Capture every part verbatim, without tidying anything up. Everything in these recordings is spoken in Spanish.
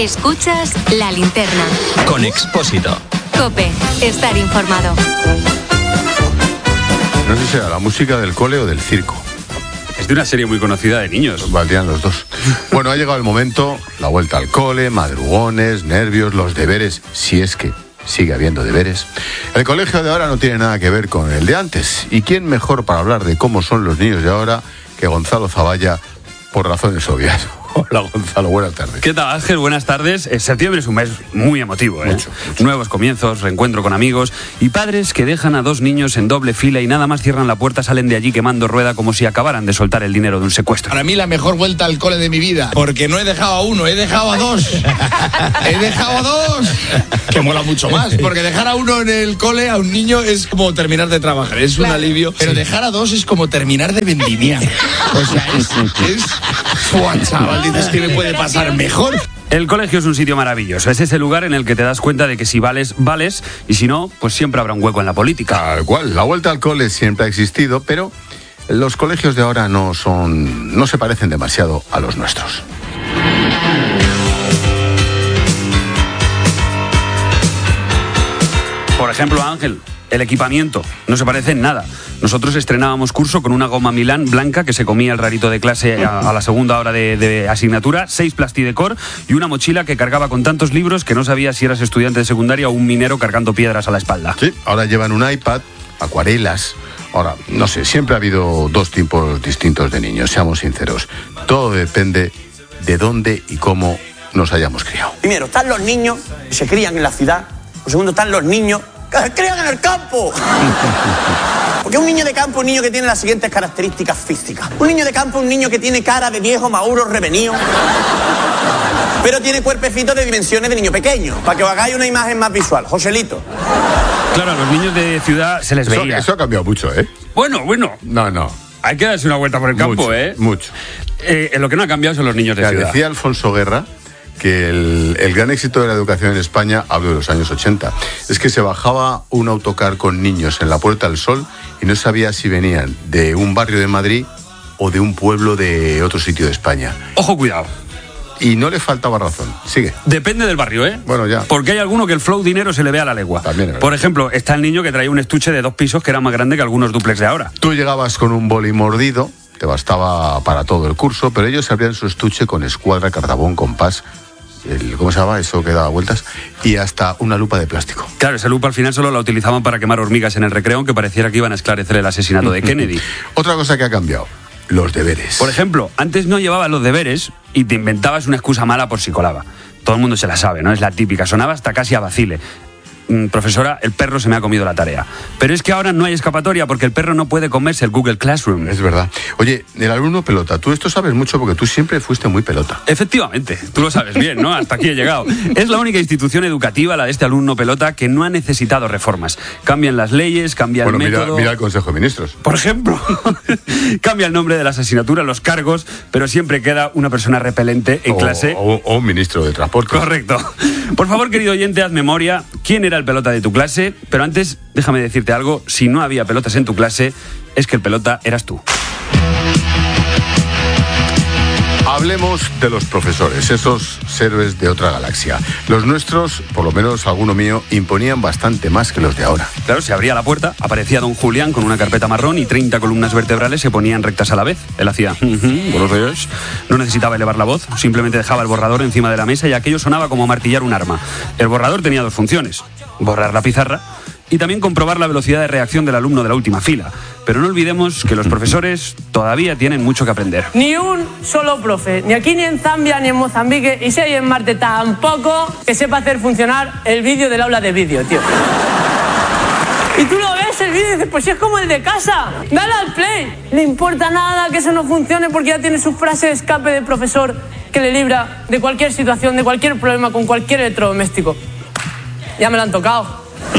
Escuchas La Linterna. Con Expósito. COPE. Estar informado. No sé si era la música del cole o del circo. Es de una serie muy conocida de niños. Valdrían los dos. Bueno, ha llegado el momento, la vuelta al cole, madrugones, nervios, los deberes, si es que sigue habiendo deberes. El colegio de ahora no tiene nada que ver con el de antes. ¿Y quién mejor para hablar de cómo son los niños de ahora que Gonzalo Zavalla, por razones obvias? Hola, Gonzalo, buenas tardes. ¿Qué tal, Ángel? Buenas tardes. Septiembre es un mes muy emotivo, ¿eh? Mucho, mucho. Nuevos comienzos, reencuentro con amigos y padres que dejan a dos niños en doble fila y nada más cierran la puerta, salen de allí quemando rueda como si acabaran de soltar el dinero de un secuestro. Para mí la mejor vuelta al cole de mi vida, porque no he dejado a uno, he dejado a dos. He dejado a dos. Que mola mucho más, porque dejar a uno en el cole, a un niño, es como terminar de trabajar, es un alivio. Pero dejar a dos es como terminar de vendimiar. O sea, es... es... ¡Fua, chaval! Dices que me puede pasar mejor. El colegio es un sitio maravilloso. Es ese lugar en el que te das cuenta de que si vales, vales, y si no, pues siempre habrá un hueco en la política. Tal cual, la vuelta al cole siempre ha existido, pero los colegios de ahora no son, no se parecen demasiado a los nuestros. Por ejemplo, Ángel, el equipamiento no se parece en nada. Nosotros estrenábamos curso con una goma Milán blanca que se comía el rarito de clase a, a la segunda hora de, de asignatura, seis plastidecor y una mochila que cargaba con tantos libros que no sabías si eras estudiante de secundaria o un minero cargando piedras a la espalda. Sí, ahora llevan un iPad, acuarelas. Ahora, no sé, siempre ha habido dos tipos distintos de niños, seamos sinceros. Todo depende de dónde y cómo nos hayamos criado. Primero, están los niños que se crían en la ciudad. Por segundo, están los niños que se crían en el campo. Porque un niño de campo es un niño que tiene las siguientes características físicas. Un niño de campo es un niño que tiene cara de viejo maduro revenido, pero tiene cuerpecito de dimensiones de niño pequeño. Para que os hagáis una imagen más visual. Joselito. Claro, a los niños de ciudad se les Eso, veía. eso ha cambiado mucho, ¿eh? Bueno, bueno. No, no. Hay que darse una vuelta por el campo, mucho, ¿eh? Mucho. Eh, lo que no ha cambiado son los niños de Ya ciudad. decía Alfonso Guerra que el, el gran éxito de la educación en España, hablo de los años ochenta, es que se bajaba un autocar con niños en la Puerta del Sol y no sabía si venían de un barrio de Madrid o de un pueblo de otro sitio de España. Ojo, cuidado. Y no le faltaba razón. Sigue. Depende del barrio, ¿eh? Bueno, ya. Porque hay alguno que el flow dinero se le ve a la legua. También es verdad. Por ejemplo, está el niño que traía un estuche de dos pisos que era más grande que algunos dúplex de ahora. Tú llegabas con un boli mordido, te bastaba para todo el curso, pero ellos abrían su estuche con escuadra, cartabón, compás, el, ¿cómo se llama? Eso que daba vueltas, y hasta una lupa de plástico. Claro, esa lupa al final solo la utilizaban para quemar hormigas en el recreo, aunque pareciera que iban a esclarecer el asesinato de Kennedy. Otra cosa que ha cambiado, los deberes. Por ejemplo, antes no llevabas los deberes y te inventabas una excusa mala por si colaba. Todo el mundo se la sabe, ¿no? Es la típica, sonaba hasta casi a vacile. Mm, profesora, el perro se me ha comido la tarea. Pero es que ahora no hay escapatoria porque el perro no puede comerse el Google Classroom. Es verdad. Oye, el alumno pelota, tú esto sabes mucho porque tú siempre fuiste muy pelota. Efectivamente, tú lo sabes bien, ¿no? Hasta aquí he llegado. Es la única institución educativa, la de este alumno pelota, que no ha necesitado reformas. Cambian las leyes, cambia Bueno, el mira, método... mira el Consejo de Ministros. Por ejemplo, cambia el nombre de las asignaturas, los cargos, pero siempre queda una persona repelente en o, clase. O, o un ministro de transporte. Correcto. Por favor, querido oyente, haz memoria. ¿Quién era el pelota de tu clase? Pero antes, déjame decirte algo. Si no había pelotas en tu clase, es que el pelota eras tú. Hablemos de los profesores, esos héroes de otra galaxia. Los nuestros, por lo menos alguno mío, imponían bastante más que los de ahora. Claro, se abría la puerta, aparecía don Julián con una carpeta marrón y treinta columnas vertebrales se ponían rectas a la vez. Él hacía, uh-huh, buenos días. No necesitaba elevar la voz, simplemente dejaba el borrador encima de la mesa y aquello sonaba como martillar un arma. El borrador tenía dos funciones: borrar la pizarra y también comprobar la velocidad de reacción del alumno de la última fila. Pero no olvidemos que los profesores todavía tienen mucho que aprender. Ni un solo profe, ni aquí, ni en Zambia, ni en Mozambique, y si hay en Marte tampoco, que sepa hacer funcionar el vídeo del aula de vídeo, tío. Y tú lo ves el vídeo y dices, pues si es como el de casa, dale al play. Le importa nada que eso no funcione porque ya tiene su frase de escape de profesor que le libra de cualquier situación, de cualquier problema con cualquier electrodoméstico. Ya me lo han tocado.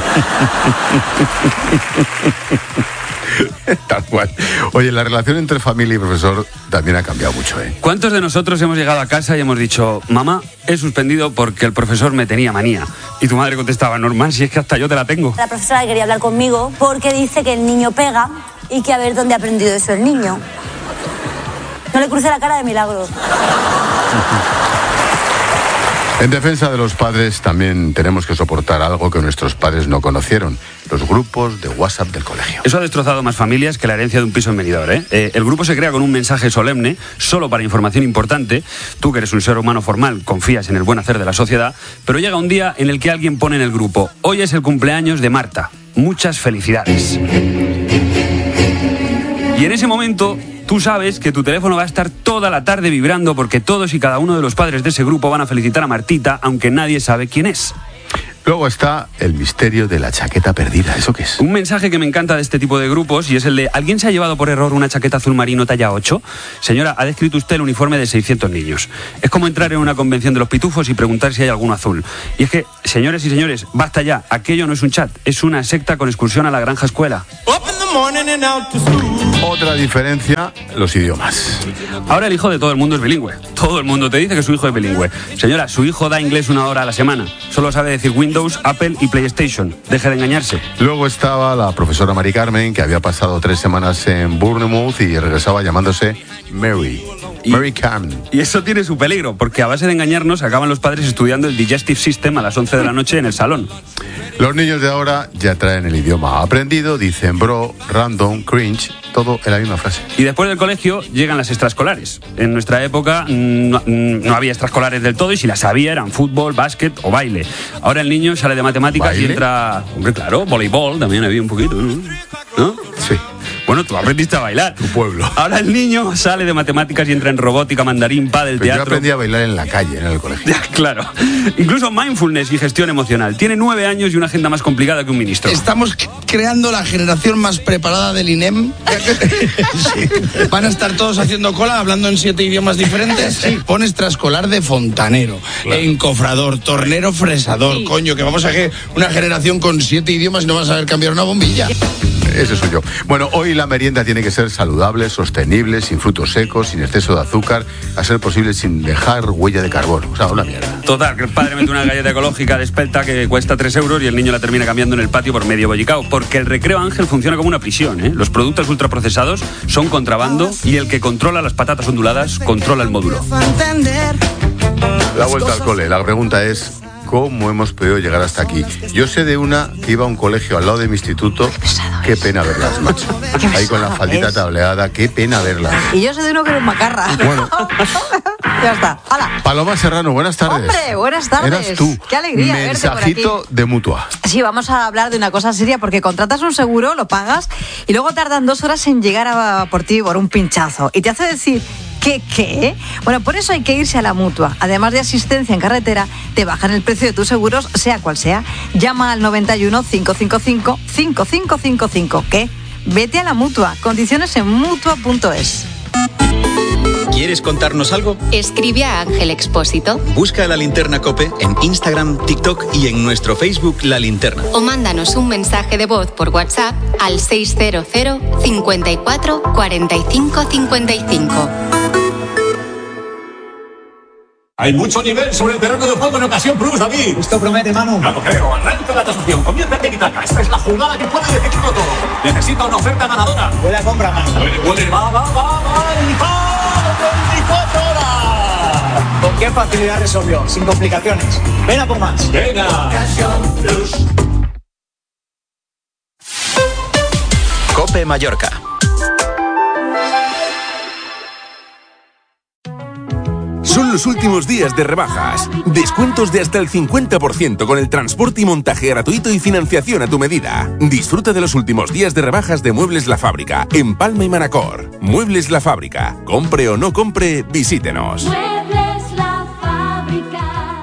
Tal cual. Oye, la relación entre familia y profesor también ha cambiado mucho, ¿eh? ¿Cuántos de nosotros hemos llegado a casa y hemos dicho, mamá, he suspendido porque el profesor me tenía manía? Y tu madre contestaba, normal, si es que hasta yo te la tengo. La profesora quería hablar conmigo porque dice que el niño pega y que a ver dónde ha aprendido eso el niño. No le cruce la cara de milagro. En defensa de los padres también tenemos que soportar algo que nuestros padres no conocieron: los grupos de WhatsApp del colegio. Eso ha destrozado más familias que la herencia de un piso en Benidorm, ¿eh? Eh, el grupo se crea con un mensaje solemne, solo para información importante. Tú, que eres un ser humano formal, confías en el buen hacer de la sociedad, pero llega un día en el que alguien pone en el grupo: hoy es el cumpleaños de Marta. Muchas felicidades. Y en ese momento tú sabes que tu teléfono va a estar toda la tarde vibrando porque todos y cada uno de los padres de ese grupo van a felicitar a Martita, aunque nadie sabe quién es. Luego está el misterio de la chaqueta perdida. ¿Eso qué es? Un mensaje que me encanta de este tipo de grupos, y es el de: ¿alguien se ha llevado por error una chaqueta azul marino talla ocho? Señora, ha descrito usted el uniforme de seiscientos niños. Es como entrar en una convención de los pitufos y preguntar si hay alguno azul. Y es que, señores y señores, basta ya. Aquello no es un chat, es una secta con excursión a la granja escuela. Otra diferencia, los idiomas. Ahora el hijo de todo el mundo es bilingüe. Todo el mundo te dice que su hijo es bilingüe. Señora, su hijo da inglés una hora a la semana. Solo sabe decir Windows, Apple y PlayStation. Deje de engañarse. Luego estaba la profesora Mari Carmen, que había pasado tres semanas en Bournemouth y regresaba llamándose Mary. Y, Mary Carmen. Y eso tiene su peligro, porque a base de engañarnos acaban los padres estudiando el Digestive System a las once de la noche en el salón. Los niños de ahora ya traen el idioma aprendido, dicen bro, random, cringe, todo en la misma frase. Y después del colegio llegan las extraescolares. En nuestra época no, no había extraescolares del todo, y si las había eran fútbol, básquet o baile. Ahora el niño sale de matemáticas ¿Baile? y entra... Hombre, claro, voleibol también había un poquito, ¿no? ¿No? Sí. Bueno, tú aprendiste a bailar. Tu pueblo. Ahora el niño sale de matemáticas y entra en robótica, mandarín, pádel, teatro. Yo aprendí a bailar en la calle, en el colegio. Claro. Incluso mindfulness y gestión emocional. Tiene nueve años y una agenda más complicada que un ministro. Estamos creando la generación más preparada del I N E M. Sí. Van a estar todos haciendo cola, hablando en siete idiomas diferentes. Sí. Pon extraescolar de fontanero, claro. encofrador, tornero, fresador. Sí. Coño, que vamos a que una generación con siete idiomas y no vas a saber cambiar una bombilla. Ese soy yo. Bueno, hoy la merienda tiene que ser saludable, sostenible, sin frutos secos, sin exceso de azúcar, a ser posible sin dejar huella de carbono. O sea, una mierda. Total, que el padre mete una galleta ecológica de espelta que cuesta tres euros y el niño la termina cambiando en el patio por medio bollicao. Porque el Recreo Ángel funciona como una prisión, ¿eh? Los productos ultraprocesados son contrabando y el que controla las patatas onduladas controla el módulo. La vuelta al cole. La pregunta es: ¿cómo hemos podido llegar hasta aquí? Yo sé de una que iba a un colegio al lado de mi instituto. Qué pena verlas, macho. Ahí con la faldita tableada, qué pena verlas. Y yo sé de uno que era un macarra. Bueno. Ya está. ¡Hala! Paloma Serrano, buenas tardes. Hombre, buenas tardes. Eras tú. Qué alegría Mensajito verte por aquí. de Mutua. Sí, vamos a hablar de una cosa seria, porque contratas un seguro, lo pagas y luego tardan dos horas en llegar a por ti por un pinchazo. Y te hace decir... ¿Qué, qué? Bueno, por eso hay que irse a la Mutua. Además de asistencia en carretera, te bajan el precio de tus seguros, sea cual sea. Llama al noventa y uno, cinco cinco cinco, cinco cinco cinco cinco. ¿Qué? Vete a la Mutua. Condiciones en mutua punto es. ¿Quieres contarnos algo? Escribe a Ángel Expósito. Busca a La Linterna COPE en Instagram, TikTok y en nuestro Facebook La Linterna. O mándanos un mensaje de voz por WhatsApp al seiscientos, cincuenta y cuatro, cuarenta y cinco cincuenta y cinco. Hay mucho nivel sobre el terreno de juego en Ocasión Plus, David. Esto promete, Manu. Ya lo creo. Arranca la tasación. Comienza el tiki-taka. Esta es la jugada que puede decidirlo todo. Necesita una oferta ganadora. Puede compra, Manu. Puede, puede. Va, va, va, va. veinticuatro horas. ¿Con qué facilidad resolvió? Sin complicaciones. Ven a por más. Venga. Ocasión Plus. COPE Mallorca. Son los últimos días de rebajas. Descuentos de hasta el cincuenta por ciento con el transporte y montaje gratuito y financiación a tu medida. Disfruta de los últimos días de rebajas de Muebles La Fábrica en Palma y Manacor. Muebles La Fábrica. Compre o no compre, visítenos. Muebles La Fábrica.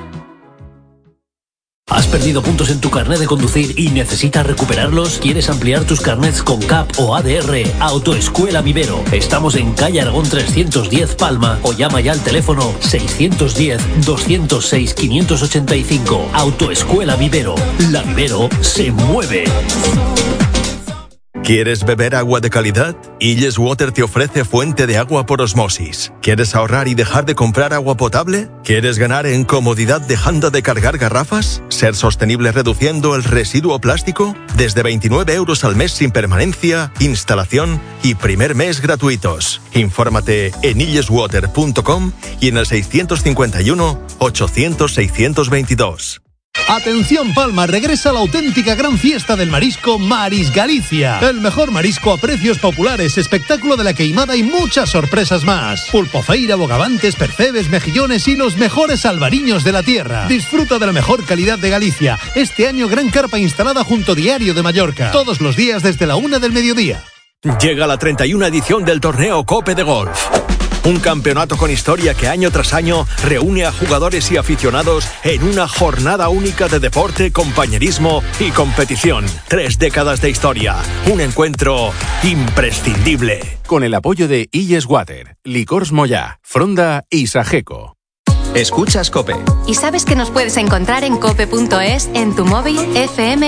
¿Has perdido puntos en tu carnet de conducir y necesitas recuperarlos? ¿Quieres ampliar tus carnets con C A P o A D R? Autoescuela Vivero. Estamos en calle Aragón trescientos diez Palma o llama ya al teléfono seiscientos diez, doscientos seis, quinientos ochenta y cinco. Autoescuela Vivero. La Vivero se mueve. ¿Quieres beber agua de calidad? Illes Water te ofrece fuente de agua por osmosis. ¿Quieres ahorrar y dejar de comprar agua potable? ¿Quieres ganar en comodidad dejando de cargar garrafas? ¿Ser sostenible reduciendo el residuo plástico? Desde veintinueve euros al mes sin permanencia, instalación y primer mes gratuitos. Infórmate en illeswater punto com y en el seiscientos cincuenta y uno, ochocientos, seiscientos veintidós. Atención Palma, regresa la auténtica gran fiesta del marisco Maris Galicia. El mejor marisco a precios populares, espectáculo de la queimada y muchas sorpresas más. Pulpofeira, bogavantes, percebes, mejillones y los mejores albariños de la tierra. Disfruta de la mejor calidad de Galicia. Este año gran carpa instalada junto Diario de Mallorca. Todos los días desde la una del mediodía. Llega la treinta y una edición del torneo Cope de Golf. Un campeonato con historia que año tras año reúne a jugadores y aficionados en una jornada única de deporte, compañerismo y competición. Tres décadas de historia. Un encuentro imprescindible. Con el apoyo de Illes Water, Licors Moyá, Fronda y Sageco. Escuchas COPE. ¿Y sabes que nos puedes encontrar en cope punto es, en tu móvil, F M